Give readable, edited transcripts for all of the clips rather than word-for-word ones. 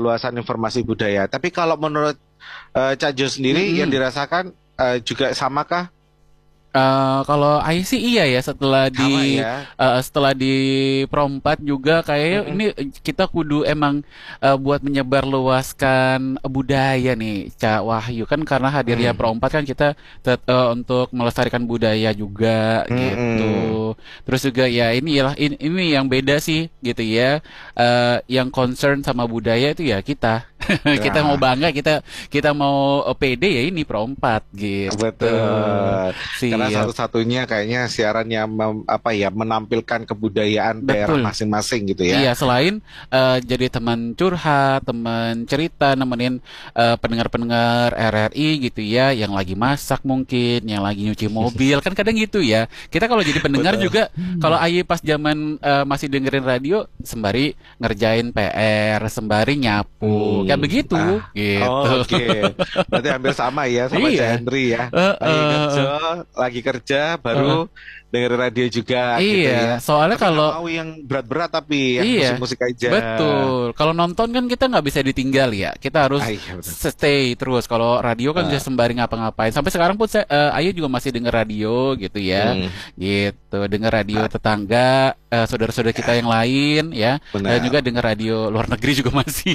penyebarluasan informasi budaya. Tapi kalau menurut Cak Jo sendiri yang dirasakan juga samakah? Kalau Ai sih iya ya, Sama ya. setelah di Pro 4 juga kayak Mm-mm. ini kita kudu emang buat menyebarluaskan budaya nih Cak Wahyu, kan karena hadirnya Mm. Pro 4 kan kita untuk melestarikan budaya juga Mm-mm. gitu. Terus juga ya ini yang beda sih gitu ya. Yang concern sama budaya itu ya kita. Kita mau Nah, bangga, kita mau pede ya ini Pro 4 gitu. betul. Karena Siap. satu-satunya kayaknya siaran yang menampilkan kebudayaan daerah Betul. masing-masing gitu ya. Iya, selain jadi teman curhat, teman cerita, nemenin pendengar-pendengar RRI gitu ya, yang lagi masak mungkin, yang lagi nyuci mobil, kan kadang gitu ya. Kita kalau jadi pendengar Betul. juga, kalau Ayi pas zaman masih dengerin radio, sembari ngerjain PR, sembari nyapu, kayak begitu, Ah, gitu. oh, oke. Berarti hampir sama ya sama Cak Iya, Henry ya. eh, Lagi eh, kerja, lagi kerja eh, baru dengerin radio juga gitu iya. ya. Soalnya Tapi nggak kalau mau yang berat-berat tapi yang iya, musik-musik aja. betul. Kalau nonton kan kita nggak bisa ditinggal ya. Kita harus Ah, iya betul. stay terus. Kalau radio kan bisa Ah, sembari ngapa-ngapain. Sampai sekarang pun Ayu juga masih denger radio gitu ya. hmm, Gitu, denger radio ah, tetangga, saudara-saudara kita yang lain ya. Dan juga benar. denger radio luar negeri juga masih.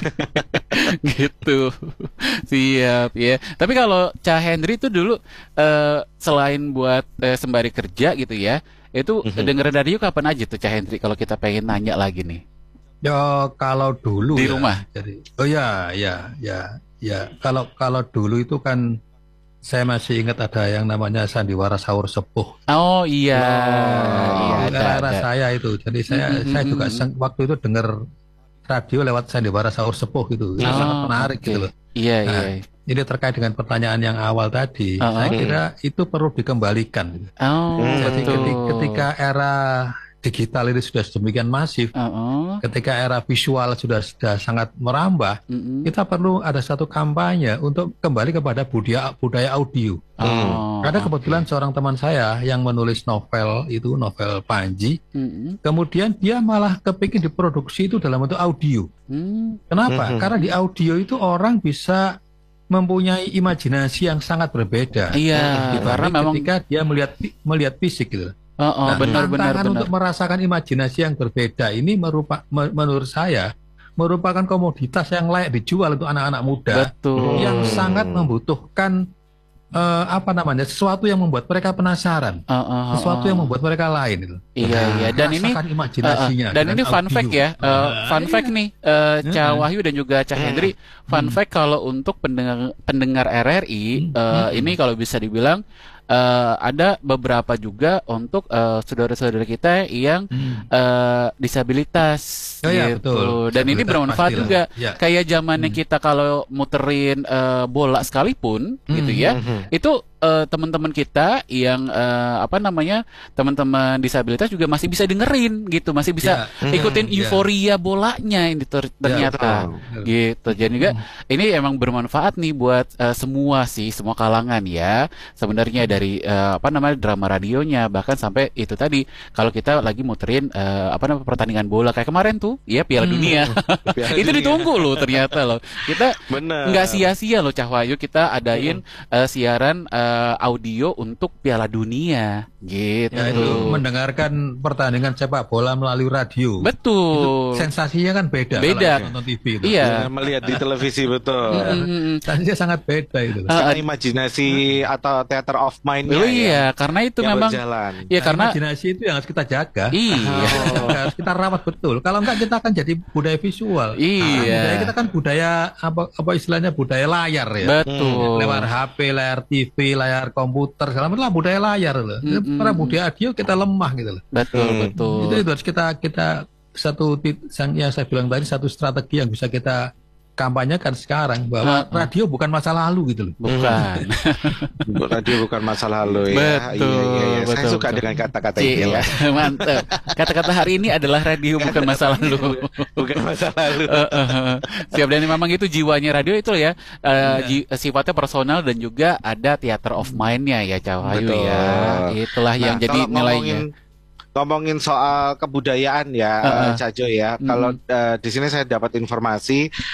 Gitu. Siap ya. Tapi kalau Cah Henry itu dulu selain buat sembari kerja gitu ya, itu Mhm. dengerin radio kapan aja tuh Cah Hendri kalau kita pengen nanya lagi nih Ya kalau dulu di ya, rumah. jadi oh ya ya ya ya kalau kalau dulu itu kan saya masih ingat ada yang namanya sandiwara sahur sepuh. Oh iya, iya Oh, Itu era-era ada. saya itu. Jadi Mm, mm, saya mm, juga mm, mm. waktu itu dengar radio lewat sandiwara sahur sepuh gitu. Itu sangat Oh menarik oke, gitu loh. iya iya. Nah, jadi terkait dengan pertanyaan yang awal tadi, saya Oh, hmm, kira itu perlu dikembalikan, gitu. oh Jadi betul. ketika era digital ini sudah sedemikian masif, Oh, ketika era visual sudah sangat merambah, mm, mm. kita perlu ada satu kampanye untuk kembali kepada budaya budaya audio. hmm, Oh Karena oke. kebetulan seorang teman saya yang menulis novel itu, novel Panji, Mm, mm. kemudian dia malah kepingin diproduksi itu dalam bentuk audio. Hmm, Kenapa? mhm. Karena di audio itu orang bisa mempunyai imajinasi yang sangat berbeda iya, karena dibanding memang ketika dia melihat fisik gitu. oh Nah, benar benar tantangan benar. untuk merasakan imajinasi yang berbeda ini menurut saya merupakan komoditas yang layak dijual untuk anak-anak muda yang sangat Hmm. membutuhkan sesuatu yang membuat mereka penasaran, sesuatu yang Oh. membuat mereka lain gitu. Iya iya, dan ini Merasakan imajinasinya dan dengan ini fun fact audio. ya, fun fact Iya. nih, Cah Heeh. Wahyu dan juga Cah Hendri, fun Hmm. fact kalau untuk pendengar pendengar RRI, ini Hmm. kalau bisa dibilang ada beberapa juga untuk saudara-saudara kita yang Hmm. disabilitas Oh ya, betul. gitu, dan ini Disabilitas bermanfaat pastilah. juga. Ya. Kayak zamannya Hmm. kita kalau muterin bola sekalipun gitu Hmm. ya, Mhm. itu teman-teman kita yang teman-teman disabilitas juga masih bisa dengerin gitu, masih bisa Ya. ikutin Ya. euforia bolanya ini Ya, ternyata Betul. gitu. Jadi juga ini emang bermanfaat nih buat semua kalangan ya. Sebenarnya dari drama radionya, bahkan sampai itu tadi kalau kita lagi muterin pertandingan bola kayak kemarin tuh ya Piala Dunia. Piala Itu Dunia. ditunggu loh ternyata loh. Kita nggak Bener. sia-sia loh Cahwayu, kita adain siaran audio untuk Piala Dunia Ya, itu gitu. mendengarkan pertandingan sepak bola melalui radio. Itu Betul. sensasinya kan beda kalau Beda. kita nonton TV itu. Iya. Ya, melihat di televisi betul. Sensasinya sangat beda itu. Karena imajinasi atau theater of mind-nya Oh iya, karena itu yang memang berjalan. ya Nah, karena imajinasi itu yang harus kita jaga. iya. Harus kita rawat betul. Kalau enggak kita akan jadi budaya visual. Iya. Budaya kita kan budaya apa istilahnya budaya layar ya. Betul. Lewat HP, layar TV, layar komputer, segala macam lah budaya layar loh. Karena budaya audio kita lemah gitu loh. Betul, betul. Itu harus kita yang saya bilang tadi satu strategi yang bisa kita kampanyekan sekarang bahwa radio bukan masa lalu gitu loh. Bukan. Radio bukan masa lalu ya. Betul, Iya. Saya betul, suka betul. dengan kata-kata itu. Iya, mantap. Kata-kata hari ini adalah radio bukan masa lalu. Bukan masa lalu. Siap, dan memang itu jiwanya radio itu ya, sifatnya personal dan juga ada theater of mind-nya ya Cahayu Betul. ya. Itulah yang Nah, jadi kalau nilainya. ngomongin soal kebudayaan ya, Cak Jo ya. Kalau di sini saya dapat informasi